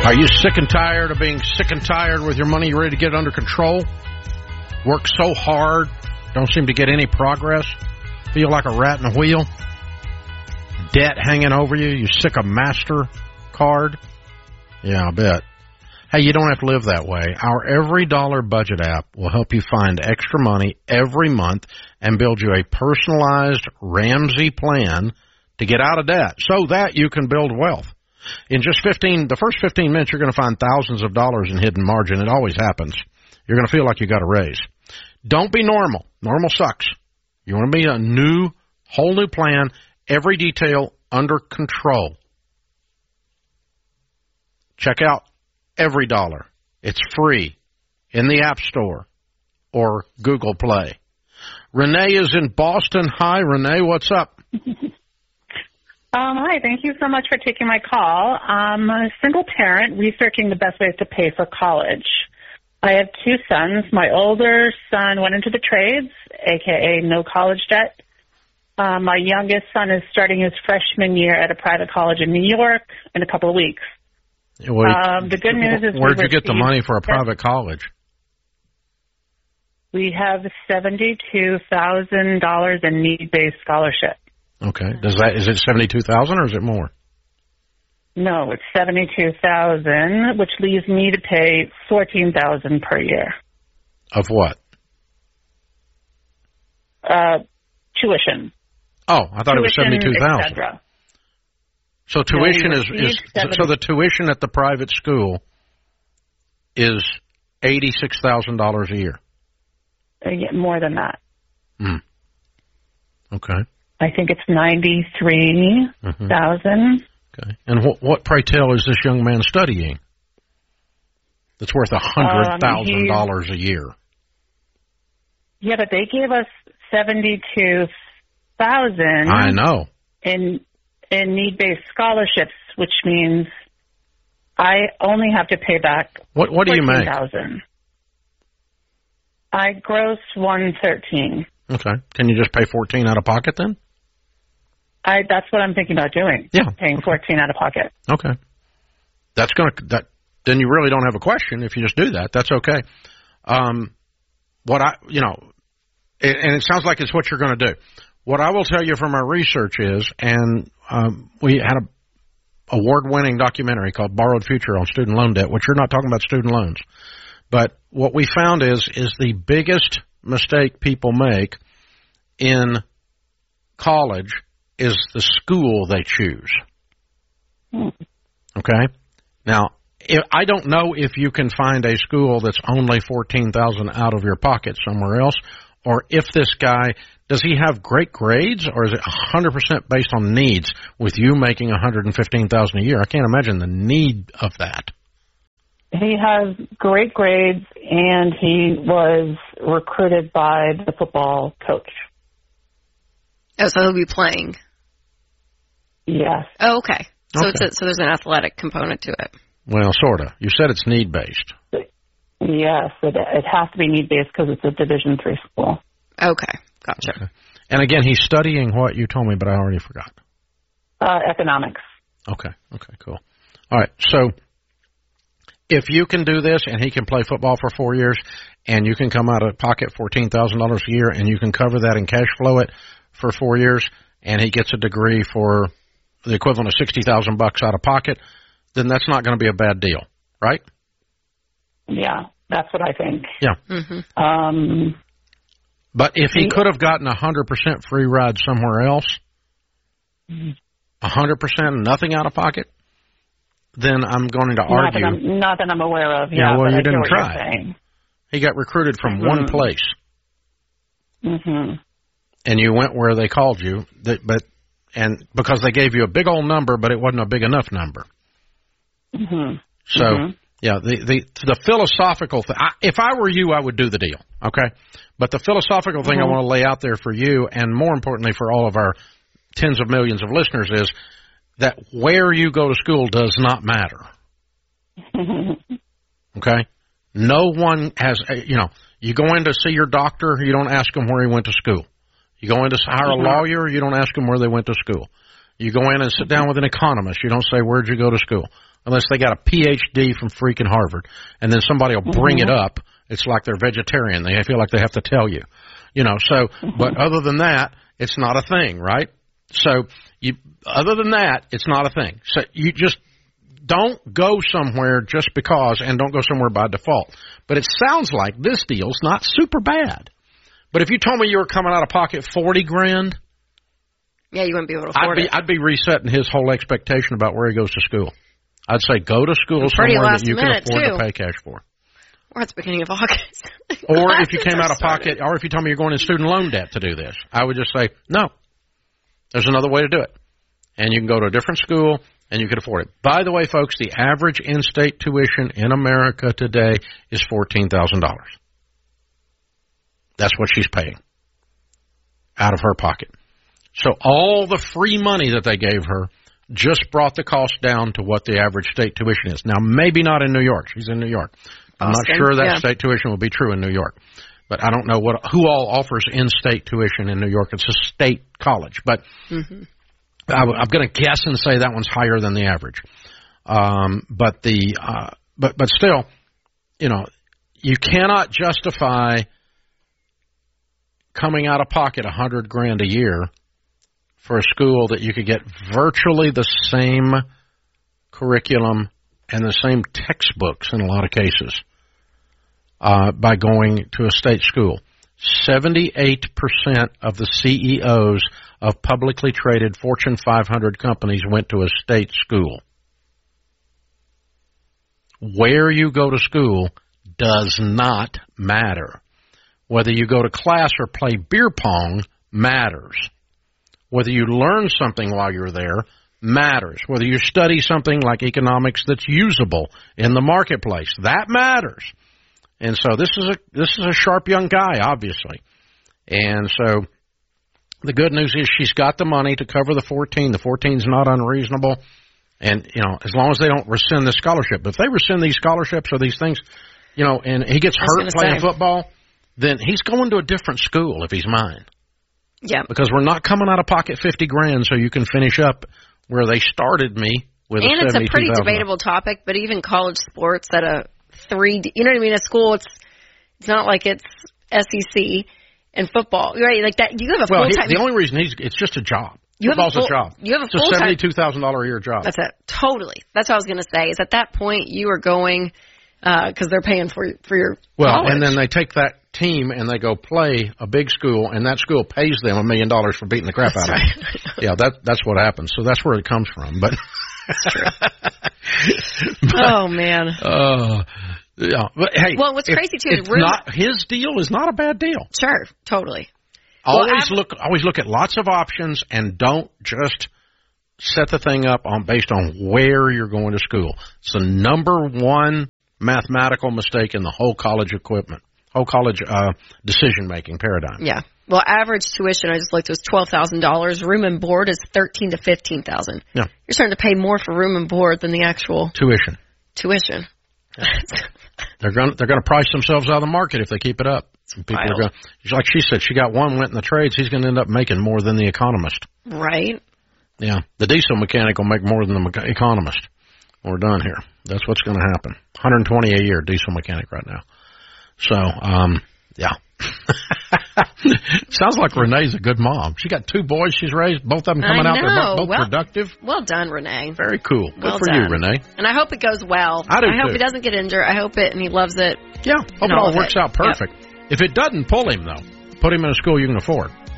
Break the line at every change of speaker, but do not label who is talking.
Are you sick and tired of being sick and tired with your money? You ready to get it under control? Work so hard, don't seem to get any progress. Feel like a rat in a wheel. Debt hanging over you. You sick of MasterCard? Yeah, I bet. Hey, you don't have to live that way. Our Every Dollar Budget app will help you find extra money every month and build you a personalized Ramsey plan to get out of debt so that you can build wealth. In just the first 15 minutes, you're going to find thousands of dollars in hidden margin. It always happens. You're going to feel like you got a raise. Don't be normal. Normal sucks. You want to be a whole new plan, every detail under control. Check out Every Dollar. It's free in the App Store or Google Play. Renee is in Boston. Hi, Renee. What's up?
Hi, thank you so much for taking my call. I'm a single parent researching the best ways to pay for college. I have two sons. My older son went into the trades, a.k.a. no college debt. My youngest son is starting his freshman year at a private college in New York in a couple of weeks. The good news is
where'd you get the money for a private college?
We have $72,000 in need-based scholarship.
Okay. Is it 72,000 or is it more?
No, it's 72,000, which leaves me to pay 14,000 per year.
Of what?
Tuition.
Oh, I thought it was 72,000. So tuition so the tuition at the private school is $86,000 a year.
More than that.
Okay.
I think it's 93,000.
Okay. And what, pray tell, is this young man studying? That's worth $100,000 a year.
Yeah, but they gave us 72,000.
I know.
In need-based scholarships, which means I only have to pay back.
What do you make?
I gross 113.
Okay. Can you just pay 14 out of pocket then?
That's what I'm thinking about doing.
Yeah.
Paying 14 out of pocket.
Okay. Then you really don't have a question if you just do that. That's okay. And it sounds like it's what you're going to do. What I will tell you from our research is, and we had a award-winning documentary called Borrowed Future on student loan debt, which you're not talking about student loans. But what we found is the biggest mistake people make in college is the school they choose. Okay? Now, I don't know if you can find a school that's only $14,000 out of your pocket somewhere else, or if this guy, does he have great grades, or is it 100% based on needs with you making $115,000 a year? I can't imagine the need of that.
He has great grades, and he was recruited by the football coach.
Oh, so he'll be playing.
Yes.
Oh, okay. So so there's an athletic component to it.
Well, sort of. You said it's need-based.
Yes, it has to be need-based because it's a Division III school.
Okay, gotcha.
Okay. And again, he's studying what you told me, but I already forgot.
Economics.
Okay, cool. All right, so if you can do this and he can play football for 4 years and you can come out of pocket $14,000 a year and you can cover that and cash flow it for 4 years and he gets a degree for the equivalent of $60,000 out of pocket, then that's not going to be a bad deal, right?
Yeah, that's what I think.
Yeah.
Mm-hmm.
But if he could have gotten 100% free ride somewhere else, 100%, nothing out of pocket, then I'm going to argue.
Not that I'm aware of.
Yeah, well,
but
you
I
didn't
what
try.
You're saying.
He got recruited from one place.
Mm-hmm.
And you went where they called you, and because they gave you a big old number, but it wasn't a big enough number.
Mm-hmm.
So, yeah, the philosophical thing, if I were you, I would do the deal, okay? But the philosophical thing I want to lay out there for you, and more importantly for all of our tens of millions of listeners, is that where you go to school does not matter. Okay? No one has, you go in to see your doctor, you don't ask him where he went to school. You go in to hire a lawyer, you don't ask them where they went to school. You go in and sit down with an economist, you don't say, where'd you go to school? unless they got a PhD from freaking Harvard. And then somebody will bring it up. It's like they're vegetarian. They feel like they have to tell you. So, but other than that, it's not a thing, right? So, other than that, it's not a thing. So, you just don't go somewhere just because, and don't go somewhere by default. But it sounds like this deal's not super bad. But if you told me you were coming out of pocket $40,000,
yeah, you wouldn't be able to afford it.
I'd be resetting his whole expectation about where he goes to school. I'd say go to school somewhere that you can afford to pay cash for.
Or at the beginning of August.
Or if you came out of pocket, or if you told me you're going in student loan debt to do this, I would just say, no, there's another way to do it. And you can go to a different school, and you can afford it. By the way, folks, the average in-state tuition in America today is $14,000. That's what she's paying out of her pocket. So all the free money that they gave her just brought the cost down to what the average state tuition is. Now, maybe not in New York. She's in New York. I'm not sure that state tuition will be true in New York. But I don't know who all offers in-state tuition in New York. It's a state college. But I'm going to guess and say that one's higher than the average. But still, you cannot justify coming out of pocket $100,000 a year for a school that you could get virtually the same curriculum and the same textbooks in a lot of cases by going to a state school. 78% of the CEOs of publicly traded Fortune 500 companies went to a state school. Where you go to school does not matter. Whether you go to class or play beer pong matters. Whether you learn something while you're there matters. Whether you study something like economics that's usable in the marketplace, that matters. And so this is a sharp young guy, obviously. And so the good news is she's got the money to cover the 14. The 14's not unreasonable. And, as long as they don't rescind the scholarship. But if they rescind these scholarships or these things, and he gets hurt playing football, then he's going to a different school if he's mine.
Yeah.
Because we're not coming out of pocket $50,000 so you can finish up where they started me with a $72,000.
And it's a pretty debatable topic, but even college sports at a a school, it's not like it's SEC and football, right? Like that, you have a full-time.
The only reason it's just a job. Football's a job.
You have a
full-time. It's a $72,000 a year job.
That's it. Totally. That's what I was going to say. Is at that point you are going because they're paying for your college.
And then they take that team and they go play a big school, and that school pays them $1 million for beating the crap out of them. Yeah, that's what happens. So that's where it comes from. But
that's true. Oh man.
Yeah, but hey.
Well, what's crazy too is
his deal is not a bad deal.
Sure, totally.
Always look at lots of options and don't just set the thing up based on where you're going to school. It's the number one mathematical mistake in the whole college decision-making paradigm.
Yeah. Well, average tuition, I just looked, it was $12,000. Room and board is $13,000 to $15,000. Yeah. You're starting to pay more for room and board than the actual tuition. Yeah.
They're going to price themselves out of the market if they keep it up. People are going, like she said, she got one, went in the trades. He's going to end up making more than the economist.
Right.
Yeah. The diesel mechanic will make more than the economist when we're done here. That's what's going to happen. $120 a year diesel mechanic right now. So, yeah. Sounds like Renee's a good mom. She got 2 boys she's raised, both of them coming out. They're both productive.
Well done, Renee.
Very cool. Good for you, Renee.
And I hope it goes well.
I
hope he doesn't get injured. I hope it, and he loves it.
Yeah. Hope it all works out perfect. Yep. If it doesn't, pull him, though. Put him in a school you can afford.